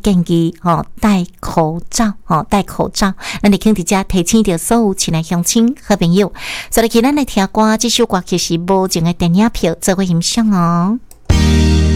建议戴口罩戴口罩。咱哋肯伫遮提醒着所有亲爱乡亲好朋友，所以咱来听歌，这首歌曲是无情的电影票做伙欣赏哦。